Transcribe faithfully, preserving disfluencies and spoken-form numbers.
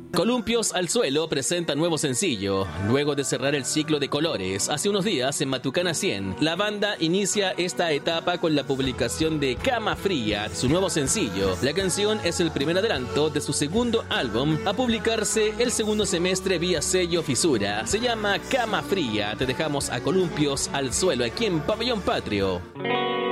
Columpios al Suelo presenta nuevo sencillo. Luego de cerrar el ciclo de colores, hace unos días en Matucana cien, la banda inicia esta etapa con la publicación de Cama Fría, su nuevo sencillo. La canción es el primer adelanto de su segundo álbum a publicarse el segundo semestre vía sello Fisura. Se llama Cama Fría. Te dejamos a Columpios al Suelo aquí en Pabellón Patrio.